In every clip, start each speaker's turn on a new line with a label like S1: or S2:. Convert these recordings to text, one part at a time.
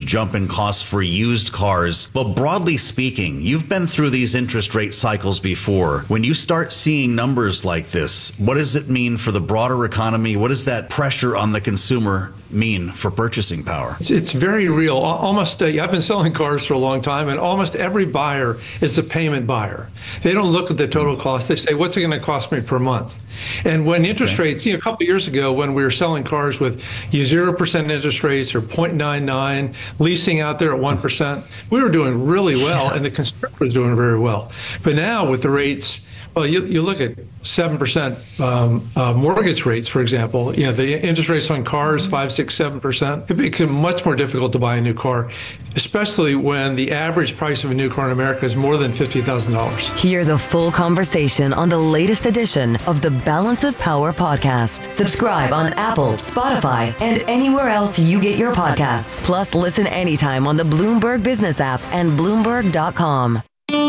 S1: jump in costs for used cars. But broadly speaking, you've been through these interest rate cycles before. When you start seeing numbers like this, what does it mean for the broader economy? What does that pressure on the consumer mean for purchasing power?
S2: It's very real. Almost, I've been selling cars for a long time, and almost every buyer is a payment buyer. They don't look at the total cost. They say, what's it going to cost me per month? And when interest rates, a couple of years ago, when we were selling cars with 0% interest rates or 0.99, leasing out there at 1%, we were doing really well, and the consumer was doing very well. But now with the rates, well, you look at 7% mortgage rates, for example. The interest rates on cars, 5, 6, 7%. It makes it much more difficult to buy a new car, especially when the average price of a new car in America is more than $50,000.
S3: Hear the full conversation on the latest edition of the Balance of Power podcast. Subscribe on Apple, Spotify, and anywhere else you get your podcasts. Plus, listen anytime on the Bloomberg Business app and Bloomberg.com.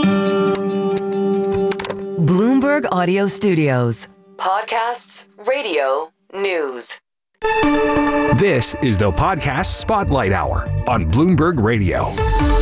S3: Bloomberg Audio Studios. Podcasts, radio, news.
S4: This is the Podcast Spotlight Hour on Bloomberg Radio.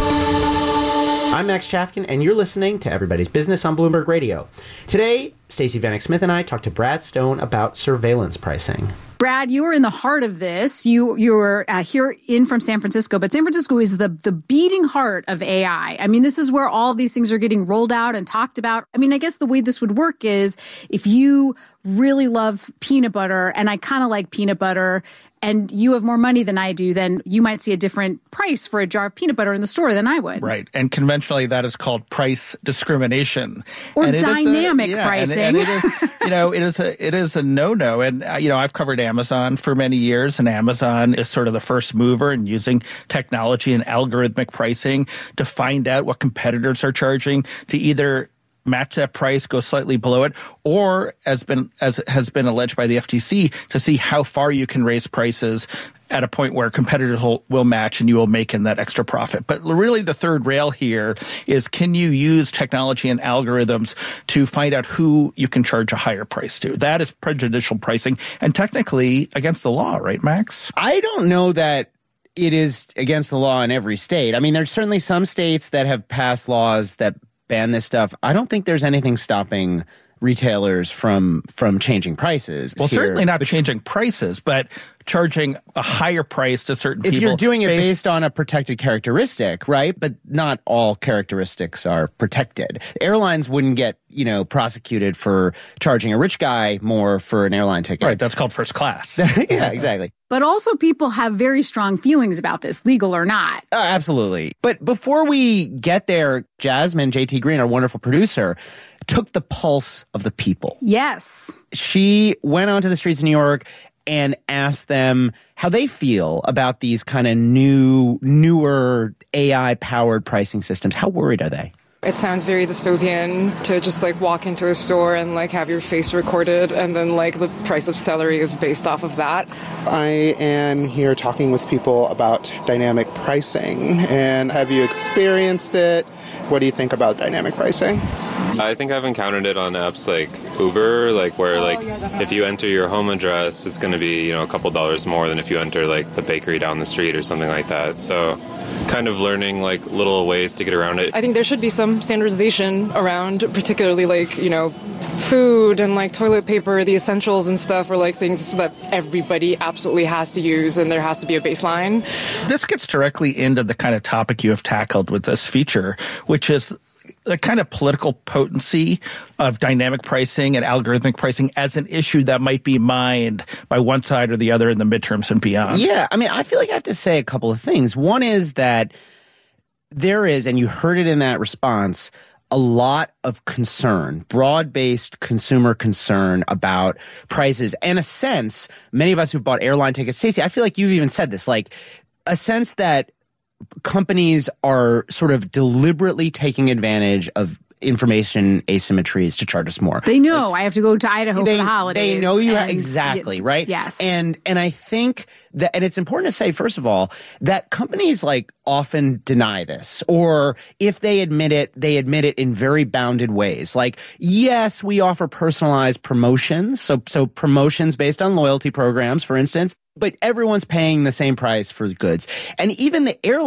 S5: I'm Max Chafkin, and you're listening to Everybody's Business on Bloomberg Radio. Today, Stacey Vanek Smith and I talked to Brad Stone about surveillance pricing.
S6: Brad, you were in the heart of this. You were here in from San Francisco, but San Francisco is the beating heart of AI. I mean, this is where all these things are getting rolled out and talked about. I mean, I guess the way this would work is if you really love peanut butter, and I kind of like peanut butter, and you have more money than I do, then you might see a different price for a jar of peanut butter in the store than I would.
S7: Right. And conventionally, that is called price discrimination.
S6: Or dynamic pricing.
S7: And it is, it is a no-no. And, I've covered Amazon for many years, and Amazon is sort of the first mover in using technology and algorithmic pricing to find out what competitors are charging, to either match that price, go slightly below it, or as has been alleged by the FTC, to see how far you can raise prices at a point where competitors will match and you will make in that extra profit. But really the third rail here is, can you use technology and algorithms to find out who you can charge a higher price to? That is prejudicial pricing and technically against the law, right, Max?
S5: I don't know that it is against the law in every state. I mean, there's certainly some states that have passed laws that ban this stuff. I don't think there's anything stopping retailers from changing prices.
S7: Well, certainly not changing prices, but charging a higher price to certain people.
S5: If you're doing it based on a protected characteristic, right? But not all characteristics are protected. Airlines wouldn't get, prosecuted for charging a rich guy more for an airline ticket.
S7: Right, that's called first class.
S5: Yeah, exactly.
S6: But also people have very strong feelings about this, legal or not.
S5: Absolutely. But before we get there, Jasmine, JT Green, our wonderful producer, took the pulse of the people.
S6: Yes.
S5: She went onto the streets of New York and asked them how they feel about these kind of newer AI-powered pricing systems. How worried are they?
S8: It sounds very dystopian to just walk into a store and have your face recorded, and then the price of celery is based off of that.
S9: I am here talking with people about dynamic pricing. And have you experienced it? What do you think about dynamic pricing?
S10: I think I've encountered it on apps like Uber, where if you enter your home address, it's going to be, a couple dollars more than if you enter the bakery down the street or something like that. So kind of learning little ways to get around it.
S8: I think there should be some standardization around particularly food and toilet paper, the essentials and stuff, or things that everybody absolutely has to use, and there has to be a baseline.
S7: This gets directly into the kind of topic you have tackled with this feature, which is the kind of political potency of dynamic pricing and algorithmic pricing as an issue that might be mined by one side or the other in the midterms and beyond.
S5: Yeah, I mean, I feel like I have to say a couple of things. One is that there is, and you heard it in that response, a lot of concern, broad-based consumer concern about prices. And a sense, many of us who bought airline tickets, Stacey, I feel like you've even said this, a sense that companies are sort of deliberately taking advantage of information asymmetries to charge us more.
S6: They know I have to go to Idaho for the holidays.
S5: They know you exactly, right?
S6: Yes.
S5: And I think that, and it's important to say, first of all, that companies often deny this, or if they admit it in very bounded ways. Yes, we offer personalized promotions, so promotions based on loyalty programs, for instance, but everyone's paying the same price for goods. And even the airline